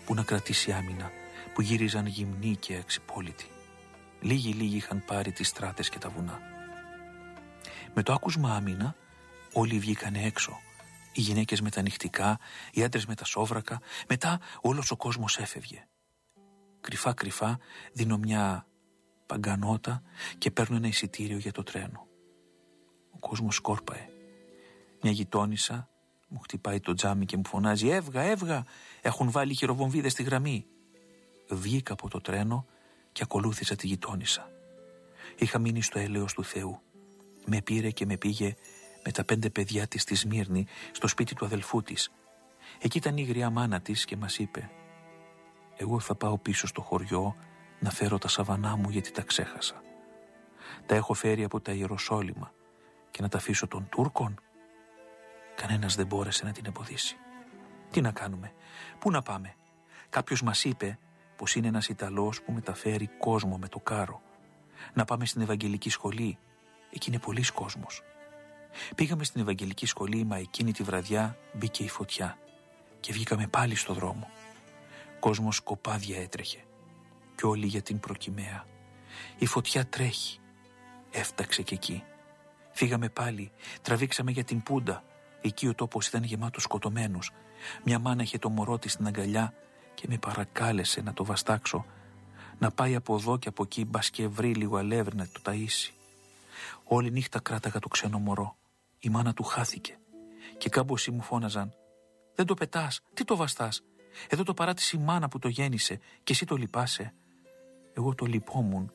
που να κρατήσει άμυνα, που γύριζαν γυμνοί και αξιπόλυτοι. Λίγοι είχαν πάρει τις στράτες και τα βουνά. Με το άκουσμα άμυνα όλοι βγήκανε έξω. Οι γυναίκες με τα νυχτικά, οι άντρες με τα σόβρακα, μετά όλος ο κόσμος έφευγε. Κρυφά δίνω μια παγκανότα και παίρνω ένα εισιτήριο για το τρένο. Ο κόσμος σκόρπαε. Μια γειτόνισσα μου χτυπάει το τζάμι και μου φωνάζει «Έβγα, έχουν βάλει χειροβομβίδες στη γραμμή». Βγήκα από το τρένο και ακολούθησα τη γειτόνισσα. Είχα μείνει στο έλεος του Θεού. Με πήρε και με πήγε με τα 5 παιδιά της στη Σμύρνη, στο σπίτι του αδελφού της. Εκεί ήταν η γριά μάνα της και μας είπε «Εγώ θα πάω πίσω στο χωριό να φέρω τα σαβανά μου γιατί τα ξέχασα. Τα έχω φέρει από τα Ιεροσόλυμα και να τα αφήσω των Τούρκων». Κανένας δεν μπόρεσε να την εμποδίσει. Τι να κάνουμε, πού να πάμε? Κάποιος μας είπε πως είναι ένας Ιταλός που μεταφέρει κόσμο με το κάρο. Να πάμε στην Ευαγγελική Σχολή, εκεί είναι πολύς κόσμος. Πήγαμε στην Ευαγγελική Σχολή, μα εκείνη τη βραδιά μπήκε η φωτιά και βγήκαμε πάλι στο δρόμο. Κόσμος κοπάδια έτρεχε και όλοι για την Προκυμαία. Η φωτιά τρέχει, έφταξε και εκεί. Φύγαμε πάλι, τραβήξαμε για την Πούντα. Εκεί ο τόπος ήταν γεμάτος σκοτωμένους. Μια μάνα είχε το μωρό της στην αγκαλιά και με παρακάλεσε να το βαστάξω, να πάει από εδώ και από εκεί, μπας και βρει λίγο αλεύρι να το ταΐσει. Όλη νύχτα κράταγα το ξένο μωρό. Η μάνα του χάθηκε και κάμποσοι μου φώναζαν «Δεν το πετάς, τι το βαστάς? Εδώ το παράτησε η μάνα που το γέννησε και εσύ το λυπάσαι». Εγώ το λυπόμουν.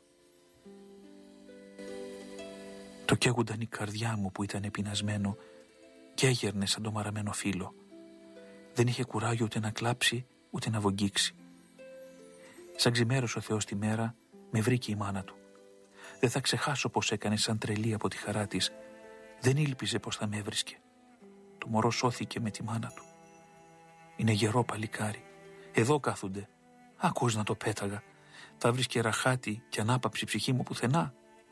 Το καίγονταν η καρδιά μου που ήταν πεινασμένο και έγερνε σαν το μαραμένο φύλλο. Δεν είχε κουράγιο ούτε να κλάψει ούτε να βογγίξει. Σαν ξημέρωσε ο Θεός τη μέρα, με βρήκε η μάνα του. Δεν θα ξεχάσω πως έκανε σαν τρελή από τη χαρά της. Δεν ήλπιζε πως θα με έβρισκε. Το μωρό σώθηκε με τη μάνα του. Είναι γερό παλικάρι. Εδώ κάθονται. Ακούς να το πέταγα. Θα βρίσκε ραχάτι και ανάπαψη ψυχή μου πουθενά.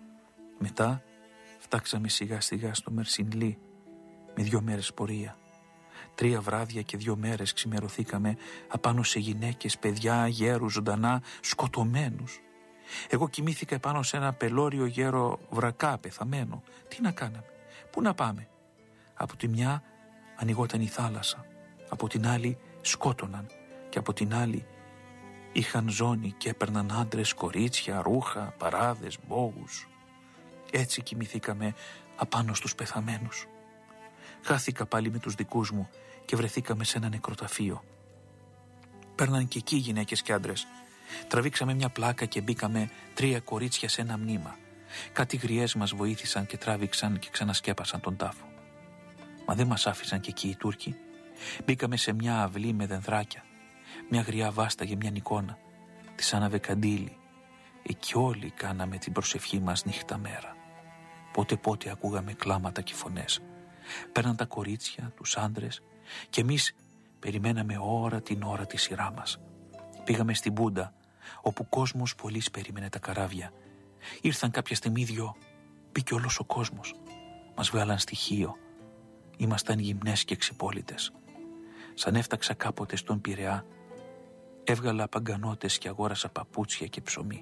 Μετά φτάξαμε σιγά σιγά στο Μερσινλί με 2 μέρες πορεία. 3 βράδια και 2 μέρες ξημερωθήκαμε απάνω σε γυναίκες, παιδιά, γέρους, ζωντανά, σκοτωμένους. Εγώ κοιμήθηκα επάνω σε ένα πελώριο γέρο βρακά πεθαμένο. Τι να κάναμε, πού να πάμε? Από τη μια ανοιγόταν η θάλασσα, από την άλλη σκότωναν και από την άλλη είχαν ζώνη και έπαιρναν άντρες, κορίτσια, ρούχα, παράδες, μπόγους. Έτσι κοιμηθήκαμε απάνω στους πεθαμένους. Χάθηκα πάλι με τους δικούς μου και βρεθήκαμε σε ένα νεκροταφείο. Παίρναν και εκεί γυναίκες και άντρες. Τραβήξαμε μια πλάκα και μπήκαμε 3 κορίτσια σε ένα μνήμα. Κάτι γριές μας βοήθησαν και τράβηξαν και ξανασκέπασαν τον τάφο. Μα δεν μας άφησαν και εκεί οι Τούρκοι. Μπήκαμε σε μια αυλή με δενδράκια. Μια γριά βάσταγε μια εικόνα. Της άναβε καντήλι. Εκεί όλοι κάναμε την προσευχή μας νύχτα μέρα. Πότε ακούγαμε κλάματα και φωνές. Παίρναν τα κορίτσια, τους άντρες και εμείς περιμέναμε ώρα την ώρα τη σειρά μας. Πήγαμε στην Πούντα, όπου κόσμος πολύς περίμενε τα καράβια. Ήρθαν κάποια στιγμή 2, μπήκε όλος ο κόσμος. Μας βγάλαν στοιχείο. Ήμασταν γυμνές και ξυπόλυτες. Σαν έφταξα κάποτε στον Πειραιά, έβγαλα παγκανότες και αγόρασα παπούτσια και ψωμί.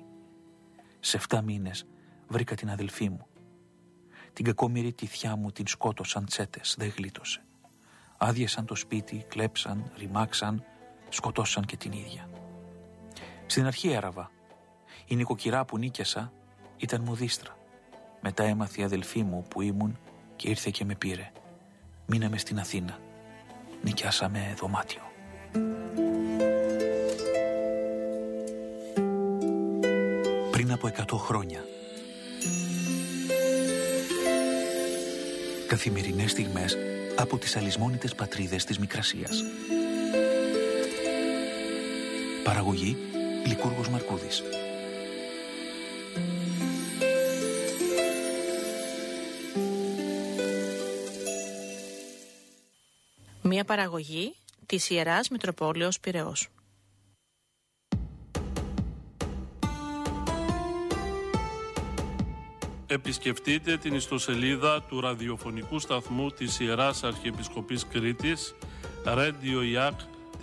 Σε 7 μήνες βρήκα την αδελφή μου. Την κακόμοιρη τη θιά μου την σκότωσαν τσέτες, δεν γλίτωσε. Άδειασαν το σπίτι, κλέψαν, ρημάξαν, σκοτώσαν και την ίδια. Στην αρχή έραβα. Η νοικοκυρά που νίκιασα ήταν μοδίστρα. Μετά έμαθε η αδελφή μου που ήμουν και ήρθε και με πήρε. Μείναμε στην Αθήνα. Νοικιάσαμε δωμάτιο. Πριν από 100 χρόνια. Καθημερινές στιγμές από τις αλυσμόνητες πατρίδες της Μικρασίας. Παραγωγή Λικούργος Μαρκούδης. Μια παραγωγή της Ιεράς Μητροπόλεως Πειραιώς. Επισκεφτείτε την ιστοσελίδα του ραδιοφωνικού σταθμού της Ιεράς Αρχιεπισκοπής Κρήτης, radioiak.com.